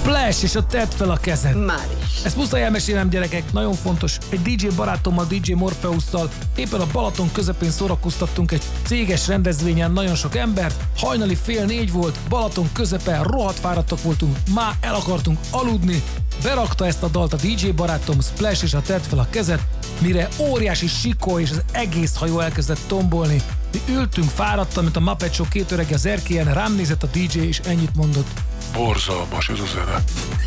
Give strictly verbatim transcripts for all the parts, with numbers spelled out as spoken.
Splash és a tedd fel a kezed. Már is. Ezt muszáj elmesélnem, gyerekek, nagyon fontos. Egy dé dzsé barátommal, dé dzsé Morpheusszal éppen a Balaton közepén szórakoztattunk egy céges rendezvényen nagyon sok embert. Hajnali fél négy volt, Balaton közepe, rohadt fáradtak voltunk, már el akartunk aludni. Berakta ezt a dalt a dé dzsé barátom, Splash és a tedd fel a kezed, mire óriási sikoly és az egész hajó elkezdett tombolni. Mi ültünk fáradtan, mint a Muppet Show két öreg az erkélyen, rám nézett a dé dzsé és ennyit mondott. Borzalmas ez a zene.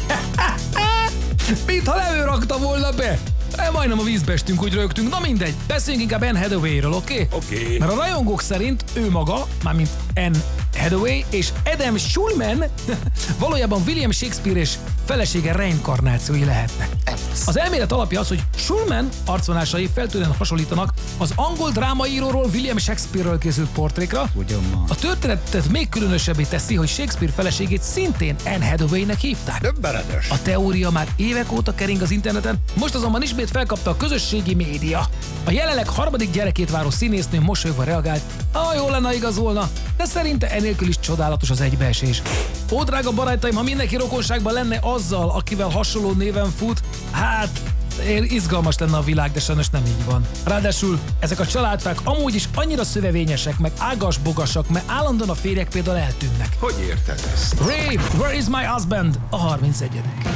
Mintha levő rakta volna be. E, majdnem a vízbe estünk, úgy rögtünk. Na mindegy, beszéljünk inkább Anne Hathaway-ről, oké? Okay? Oké. Okay. Mert a rajongók szerint ő maga, mármint Anne Hathaway és Adam Schulman valójában William Shakespeare és felesége reinkarnációi lehetnek. Az elmélet alapja az, hogy Schulman arcvonásai feltűnően hasonlítanak az angol drámaíróról William Shakespeare-ről készült portrékra. Ugyan A történetet még különösebbé teszi, hogy Shakespeare feleségét szintén Anne Hathaway-nek hívták. Döbbenetes. A teória már évek óta kering az interneten, most azonban ismét felkapta a közösségi média. A jelenleg harmadik gyerekét váró színésznő mosolyogva reagált, ah, jó lenne, igaz volna, de szerinte enélkül is csodálatos az egybeesés. Ó, drága barátaim, ha mindenki rokonságban lenne azzal, akivel hasonló néven fut, hát izgalmas lenne a világ, de sajnos nem így van. Ráadásul ezek a családfák amúgy is annyira szövevényesek, meg ágas-bogasak, mert állandóan a férjek például eltűnnek. Hogy érted ezt? Ray, where is my husband? A harmincegyedik